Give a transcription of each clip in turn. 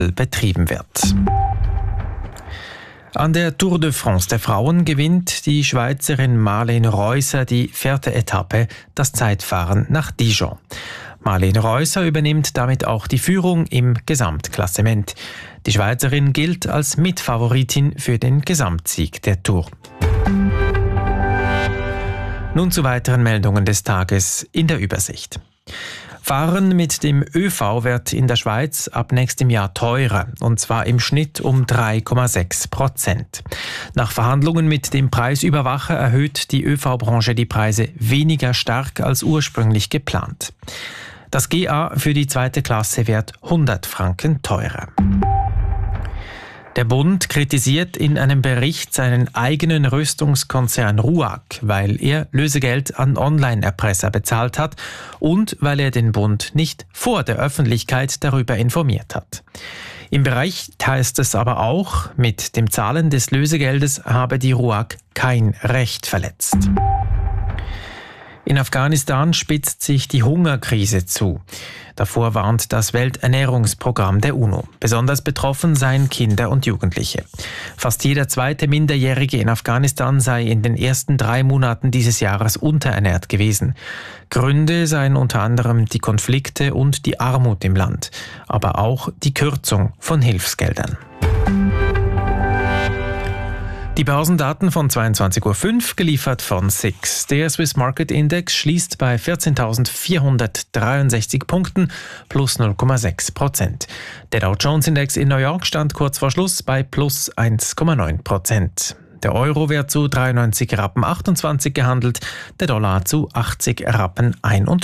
betrieben wird. An der Tour de France der Frauen gewinnt die Schweizerin Marlene Reusser die 4. Etappe, das Zeitfahren nach Dijon. Marlene Reusser übernimmt damit auch die Führung im Gesamtklassement. Die Schweizerin gilt als Mitfavoritin für den Gesamtsieg der Tour. Nun zu weiteren Meldungen des Tages in der Übersicht. Fahren mit dem ÖV wird in der Schweiz ab nächstem Jahr teurer, und zwar im Schnitt um 3,6%. Nach Verhandlungen mit dem Preisüberwacher erhöht die ÖV-Branche die Preise weniger stark als ursprünglich geplant. Das GA für die 2. Klasse wird 100 Franken teurer. Der Bund kritisiert in einem Bericht seinen eigenen Rüstungskonzern RUAG, weil er Lösegeld an Online-Erpresser bezahlt hat und weil er den Bund nicht vor der Öffentlichkeit darüber informiert hat. Im Bericht heißt es aber auch, mit dem Zahlen des Lösegeldes habe die RUAG kein Recht verletzt. In Afghanistan spitzt sich die Hungerkrise zu. Davor warnt das Welternährungsprogramm der UNO. Besonders betroffen seien Kinder und Jugendliche. Fast jeder zweite Minderjährige in Afghanistan sei in den ersten 3 Monaten dieses Jahres unterernährt gewesen. Gründe seien unter anderem die Konflikte und die Armut im Land, aber auch die Kürzung von Hilfsgeldern. Die Börsendaten von 22.05 Uhr geliefert von SIX. Der Swiss Market Index schließt bei 14.463 Punkten plus 0,6%. Der Dow Jones Index in New York stand kurz vor Schluss bei plus 1,9%. Der Euro wird zu 93,28 Rappen gehandelt, der Dollar zu 80,91 Rappen.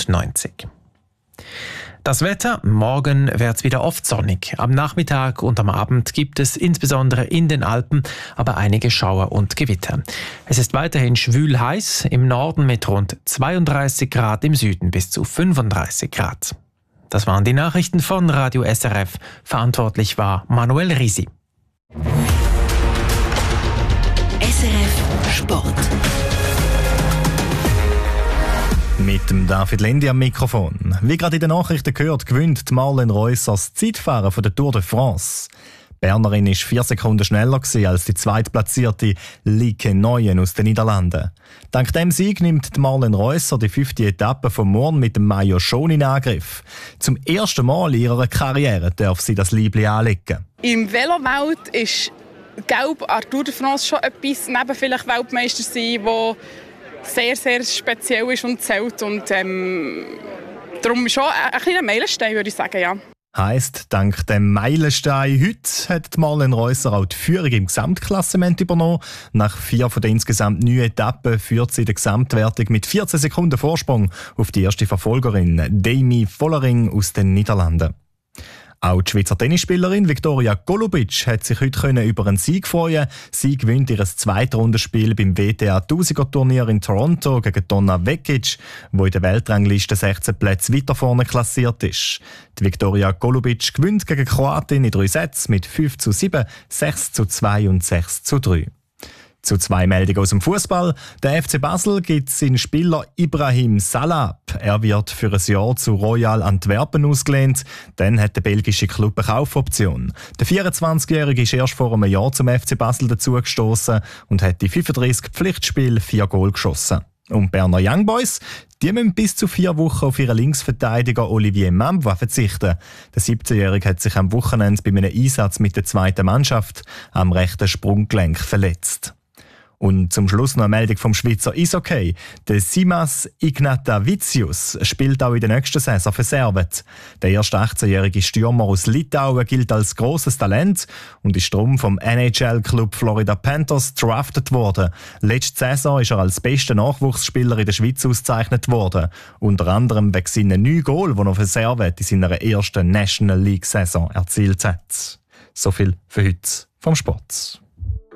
Das Wetter: Morgen wird es wieder oft sonnig. Am Nachmittag und am Abend gibt es insbesondere in den Alpen aber einige Schauer und Gewitter. Es ist weiterhin schwül heiß, im Norden mit rund 32 Grad, im Süden bis zu 35 Grad. Das waren die Nachrichten von Radio SRF. Verantwortlich war Manuel Risi. SRF Sport. Mit dem David Lendi am Mikrofon. Wie gerade in den Nachrichten gehört, gewinnt Marlene Reusser das Zeitfahren von der Tour de France. Die Bernerin war 4 Sekunden schneller als die zweitplatzierte Lieke Neuen aus den Niederlanden. Dank dem Sieg nimmt Marlene Reusser die 5. Etappe von morgen mit dem Maillot Jaune in Angriff. Zum ersten Mal in ihrer Karriere darf sie das Liebli anlegen. Im Velowelt ist Gelb an der Tour de France schon etwas, neben vielleicht Weltmeister sein, wo sehr, sehr speziell ist und zählt. Und darum schon ein kleiner Meilenstein, würde ich sagen, ja. Heisst, dank dem Meilenstein heute hat Marlene Reusser auch die Führung im Gesamtklassement übernommen. Nach 4 von den insgesamt 9 Etappen führt sie in der Gesamtwertung mit 14 Sekunden Vorsprung auf die erste Verfolgerin Demi Vollering aus den Niederlanden. Auch die Schweizer Tennisspielerin Viktoria Golubic hat sich heute über einen Sieg freuen. Sie gewinnt ihr Zweitrundenspiel beim WTA 1000er Turnier in Toronto gegen Donna Vekic, wo in der Weltrangliste 16 Plätze weiter vorne klassiert ist. Die Viktoria Golubic gewinnt gegen Kroatin in 3 Sätzen mit 5:7, 6:2 und 6:3. Zu 2 Meldungen aus dem Fußball. Der FC Basel gibt seinen Spieler Ibrahim Salab. Er wird für ein Jahr zu Royal Antwerpen ausgelehnt. Dann hat der belgische Club eine Kaufoption. Der 24-Jährige ist erst vor einem Jahr zum FC Basel dazugestoßen und hat in 35 Pflichtspielen 4 Goal geschossen. Und die Berner Young Boys, die müssen bis zu 4 Wochen auf ihren Linksverteidiger Olivier Mambwa verzichten. Der 17-Jährige hat sich am Wochenende bei einem Einsatz mit der 2. Mannschaft am rechten Sprunggelenk verletzt. Und zum Schluss noch eine Meldung vom Schweizer Eishockey. Der Simas Ignatavicius spielt auch in der nächsten Saison für Servet. Der erste 18-jährige Stürmer aus Litauen gilt als grosses Talent und ist darum vom NHL-Club Florida Panthers drafted worden. Letzte Saison ist er als bester Nachwuchsspieler in der Schweiz ausgezeichnet worden. Unter anderem wegen seinen 9 Goal, die er für Servet in seiner ersten National League-Saison erzielt hat. So viel für heute vom Sport.